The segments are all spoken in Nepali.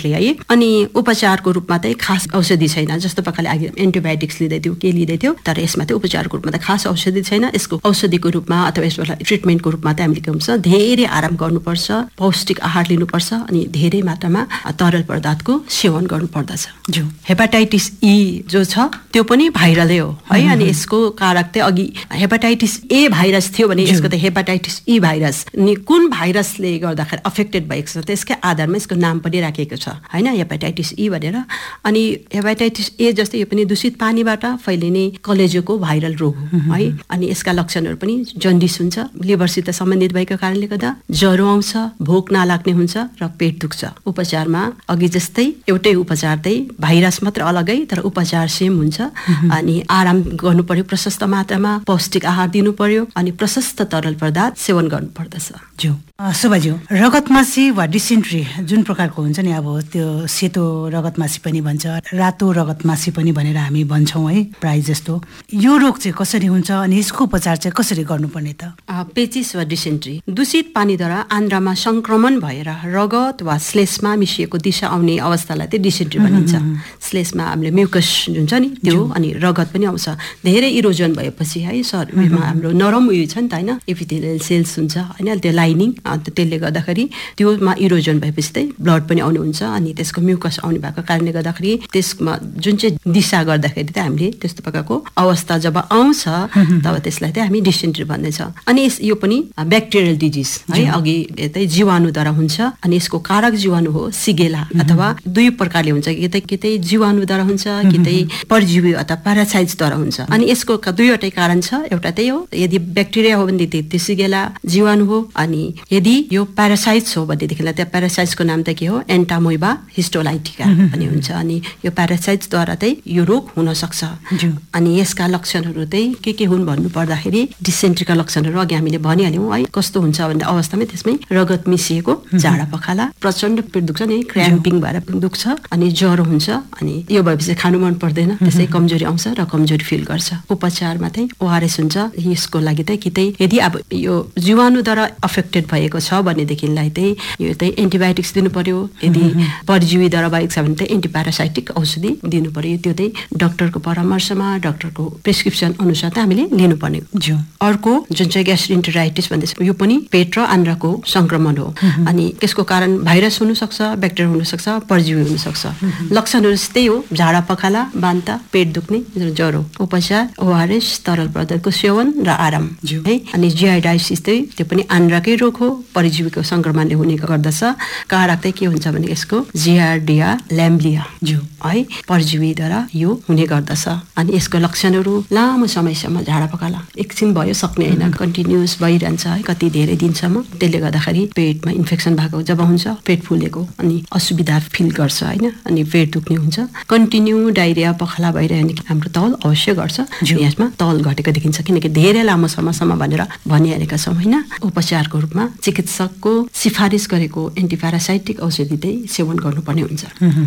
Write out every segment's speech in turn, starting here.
डाइरेक्टली है। अनि उपचारको रूपमा चाहिँ खास औषधि छैन, जस्तो प्रकारले अघि एन्टिबायोटिक्स लिँदै थियो के लिँदै थियो, तर यसमा चाहिँ उपचारको रूपमा त खास औषधि छैन। यसको औषधिको रूपमा अथवा यसबाट ट्रिटमेन्टको रूपमा चाहिँ हामीले के हुन्छ, धेरै आराम गर्नुपर्छ, पौष्टिक आहार लिनुपर्छ अनि धेरै मात्रामा तरल पदार्थको सेवन गर्नुपर्दछ। हेपाटाइटिस ई जो छ त्यो पनि भाइरलै हो है। अनि यसको कारक चाहिँ अघि हेपाटाइटिस ए भाइरस थियो भने यसको त हेपाटाइटिस ई भाइरस, अनि कुन भाइरसले गर्दाखेरि अफेक्टेड भएको छ त्यसकै आधारमा यसको नाम पनि राखेको छ हैन, हेपाटाइटिस ई भनेर। अनि हेपाटाइटिस ए जस्तै यो पनि दूषित पानीबाट फैलिने कलेजोको भाइरल रोग हो है। अनि यसका लक्षणहरू पनि जन्डिस हुन्छ, लिभरसित सम्बन्धित भएको कारणले गर्दा ज्वरो आउँछ, भोक नलाग्ने हुन्छ र पेट दुख्छ। उपचारमा अघि जस्तै एउटै उपचार चाहिँ भाइरस मात्र अलगै तर उपचार सेम हुन्छ। अनि आराम गर्नु पर्यो, प्रशस्त मात्रामा पौष्टिक आहार दिनु पर्यो अनि प्रशस्त तरल पदार्थ सेवन गर्नु पर्दछ। शोभाज्यू, रगतमासी वा डिसेन्ट्री जुन प्रकारको हुन्छ नि, अब त्यो सेतो रगतमासी पनि भन्छ, रातो रगतमासी पनि भनेर हामी भन्छौँ है प्राय जस्तो। यो रोग चाहिँ कसरी हुन्छ अनि यसको उपचार चाहिँ कसरी गर्नुपर्ने त? पेचिस वा डिसेन्ट्री दूषित पानीद्वारा आन्द्रामा संक्रमण भएर रगत वा श्लेष्मा मिसिएको दिशा आउने अवस्थालाई चाहिँ डिसेन्ट्री भनिन्छ। श्लेष्मा हामीले म्युकस हुन्छ नि त्यो, अनि रगत पनि आउँछ। धेरै इरोजन भएपछि है शरीरमा हाम्रो नरम उयो छ नि त हैन, एपिथेलियल सेल्स हुन्छ हैन, त्यो लाइनिङ, त्यसले गर्दाखेरि त्योमा इरोजन भएपछि चाहिँ ब्लड पनि आउने हुन्छ। अनि त्यसको म्युकस आउने भएको कारणले गर्दाखेरि त्यसमा जुन चाहिँ दिशा गर्दाखेरि चाहिँ हामीले त्यस्तो प्रकारको अवस्था जब आउँछ तब त्यसलाई चाहिँ हामी डिसेन्ट्री भन्दछ। अनि यो पनि ब्याक्टेरियल डिजिज है, अघि चाहिँ जीवाणुद्वारा हुन्छ। अनि यसको कारक जीवाणु हो सिगेला, अथवा दुई प्रकारले हुन्छ, कि जीवाणुद्वारा हुन्छ कि परजीवी अथवा प्यारासाइट्सद्वारा हुन्छ। अनि यसको दुईवटै कारण छ, एउटा त्यही हो, यदि ब्याक्टेरिया हो भने त्यो सिगेला जीवाणु हो, अनि यदि यो प्यारासाइट्स हो भनेदेखिलाई त्यो प्यारासाइट्सको नाम त के हो, एन्टामोइबा हिस्टोलाइटिका पनि हुन्छ। अनि यो प्यारासाइट्सद्वारा चाहिँ यो रोग हुन सक्छ। अनि यसका लक्षणहरू चाहिँ के हुन् भन्नु पर्दाखेरि डिसेन्ट्रीका लक्षणहरू अघि हामीले भनिहाल्यौँ है। कस्तो हुन्छ भन्ने अवस्थामा त्यसमै रगत मिसिएको झाडा पखाला, प्रचण्ड पेट दुख्छ नि, क्र्याम्पिङ भएर दुख्छ, अनि ज्वरो हुन्छ। अनि यो भएपछि खानु मन पर्दैन, त्यसै कमजोरी आउँछ र कमजोरी फिल गर्छ। उपचारमा चाहिँ ओआरएस हुन्छ। यसको लागि चाहिँ यदि अब यो जीवाणुद्वारा अफेक्टेड भएको छ भनेदेखिलाई चाहिँ यो चाहिँ एन्टिबायोटिक्स दिनु पर्यो। यदि परजीवीद्वारा भएको छ भने चाहिँ एन्टिप्यारासाइटिक औषधि दिनु पर्यो। त्यो चाहिँ डाक्टरको परामर्शमा, डाक्टरको प्रेस्क्रिप्सन अनुसार चाहिँ हामीले लिनुपर्ने। अर्को जुन चाहिँ ग्यास्ट्रोइन्टेराइटिस भन्दैछ, यो पनि पेट र आन्द्राको संक्रमण हो। अनि यसको कारण भाइरस हुनसक्छ, ब्याक्टेरिया हुनसक्छ, परजीवी हुनसक्छ। लक्षणहरू त्यही हो, झाडा पखाला, बान्ता, पेट दुख्ने, ज्वरो। उपचार ओआरएस, तरल पदार्थको सेवन र आराम है। अनि जिआइडाइसिस चाहिँ त्यो पनि आन्द्राकै रोग हो, परजीवीको संक्रमणले हुने गर्दछ। कारक चाहिँ के हुन्छ भने यसको जियार्डिया ल्याम्ब्लिया है, परजीवीद्वारा यो हुने गर्दछ। अनि यसको लक्षणहरू लामो समयसम्म झाडा पखाला एकछिन भयो सक्ने होइन, कन्टिन्युस भइरहन्छ है कति धेरै दिनसम्म। त्यसले गर्दाखेरि पेटमा इन्फेक्सन भएको जब हुन्छ, पेट फुलेको अनि असुविधा फिल गर्छ होइन, अनि पेट दुख्ने हुन्छ। कन्टिन्यू डाइरिया पखाला भइरहने हाम्रो तौल अवश्य गर्छ। यसमा तौल घटेको देखिन्छ, किनकि धेरै लामो समयसम्म भनेर भनिहालेका छौँ होइन। उपचारको रूपमा चिकित्सकको सिफारिस गरेको एन्टिप्यारासाइटिक औषधि चाहिँ सेवन गर्नुपर्ने हुन्छ।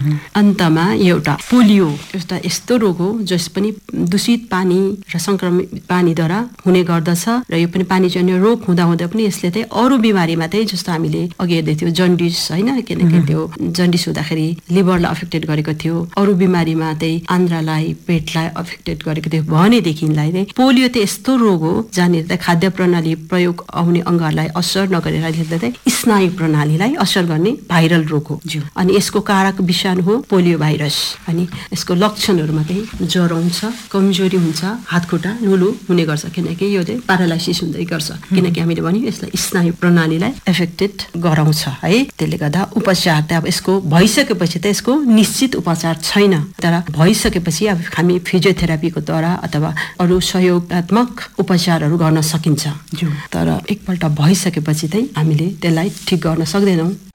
अन्तमा एउटा पोलियो एउटा यस्तो रोग हो जस पनि दूषित पानी र संक्रमित पानीद्वारा हुने गर्दछ। र यो पनि पानीजन्य रोग हुँदा पनि यसले चाहिँ अरू बिमारीमा चाहिँ जस्तो हामीले अघि हेर्दै थियो जन्डिस होइन, किनकि त्यो जन्डिस हुँदाखेरि लिभरलाई अफेक्टेड गरेको थियो, अरू बिमारीमा चाहिँ आन्द्रालाई, पेटलाई अफेक्टेड गरेको थियो भनेदेखिलाई चाहिँ पोलियो चाहिँ यस्तो रोग हो जहाँनिर चाहिँ खाद्य प्रणाली प्रयोग आउने अङ्गहरूलाई असर नगरेर चाहिँ स्नायु प्रणालीलाई असर गर्ने भाइरल रोग हो। अनि यसको कारक विषाणु हो पोलियो भाइरस। अनि यसको लक्षणहरूमा चाहिँ ज्वरो हुन्छ, कमजोरी हुन्छ, हात खुट्टा नुलु हुने गर्छ, किनकि यो चाहिँ प्यारालाइसिस हुँदै गर्छ, किनकि हामीले भन्यौँ यसलाई स्नायु प्रणालीलाई एफेक्टेड गराउँछ है। त्यसले गर्दा उपचार त अब यसको भइसकेपछि त यसको निश्चित उपचार छैन, तर भइसकेपछि अब हामी फिजियोथेरापीको द्वारा अथवा अरू सहयोगात्मक उपचारहरू गर्न सकिन्छ। तर एकपल्ट भइसकेपछि चाहिँ हामीले त्यसलाई ठिक गर्न सक्दैनौँ।